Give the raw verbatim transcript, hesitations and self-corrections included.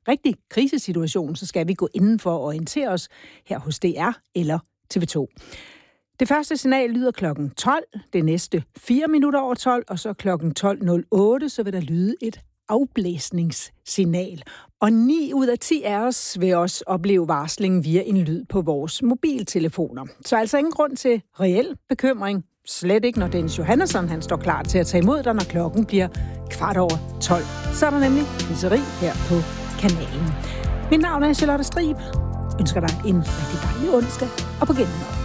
rigtig krisesituation, så skal vi gå indenfor og orientere os her hos D R eller T V to. Det første signal lyder klokken tolv, det næste fire minutter over tolv, og så klokken tolv nul otte, så vil der lyde et afblæsningssignal. Og ni ud af ti af os vil også opleve varslingen via en lyd på vores mobiltelefoner. Så altså ingen grund til reel bekymring. Slet ikke, når Dennis Johannesson han står klar til at tage imod dig, når klokken bliver kvart over tolv. Så er der nemlig Pizzeri her på kanalen. Mit navn er Charlotte Strib. Ønsker dig en rigtig dejlig onsdag, og på genhør.